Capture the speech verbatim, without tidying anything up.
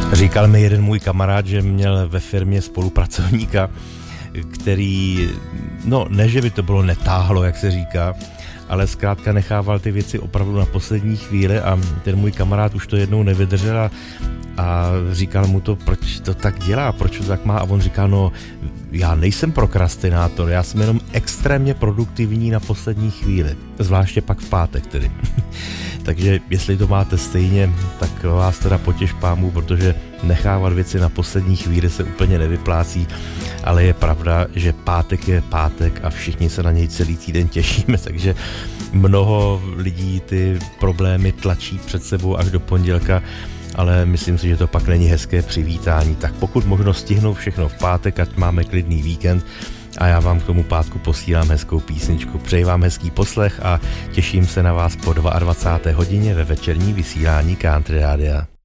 Říkal mi jeden můj kamarád, že měl ve firmě spolupracovníka, který, no ne, že by to bylo netáhlo, jak se říká, ale zkrátka nechával ty věci opravdu na poslední chvíli a ten můj kamarád už to jednou nevydržel a, a říkal mu to, proč to tak dělá, proč to tak má a on říkal, no já nejsem prokrastinátor, já jsem jenom extrémně produktivní na poslední chvíli, zvláště pak v pátek tedy. Takže jestli to máte stejně, tak vás teda potěš pámu, protože nechávat věci na poslední chvíli se úplně nevyplácí, ale je pravda, že pátek je pátek a všichni se na něj celý týden těšíme, takže mnoho lidí ty problémy tlačí před sebou až do pondělka, ale myslím si, že to pak není hezké přivítání. Tak pokud možno stihnou všechno v pátek, ať máme klidný víkend, a já vám k tomu pátku posílám hezkou písničku. Přeji vám hezký poslech a těším se na vás po dvacáté druhé hodině ve večerní vysílání Country Rádia.